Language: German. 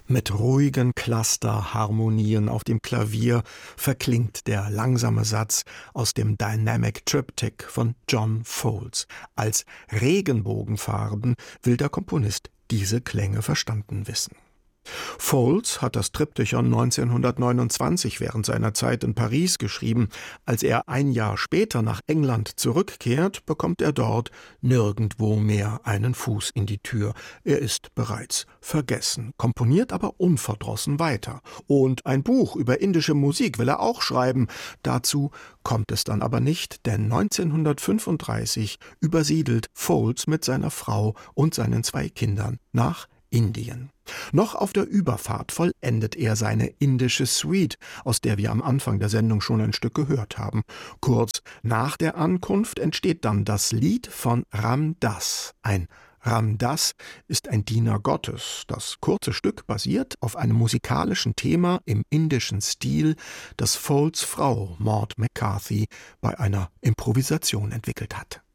Mit ruhigen Clusterharmonien auf dem Klavier verklingt der langsame Satz aus dem Dynamic Triptych von John Foles. Als Regenbogenfarben will der Komponist diese Klänge verstanden wissen. Foles hat das Triptychon 1929 während seiner Zeit in Paris geschrieben. Als er ein Jahr später nach England zurückkehrt, bekommt er dort nirgendwo mehr einen Fuß in die Tür. Er ist bereits vergessen, komponiert aber unverdrossen weiter. Und ein Buch über indische Musik will er auch schreiben. Dazu kommt es dann aber nicht, denn 1935 übersiedelt Foles mit seiner Frau und seinen 2 Kindern nach Indien. Noch auf der Überfahrt vollendet er seine indische Suite, aus der wir am Anfang der Sendung schon ein Stück gehört haben. Kurz nach der Ankunft entsteht dann das Lied von Ram Dass. Ein Ram Dass ist ein Diener Gottes. Das kurze Stück basiert auf einem musikalischen Thema im indischen Stil, das Foles Frau Maud McCarthy bei einer Improvisation entwickelt hat.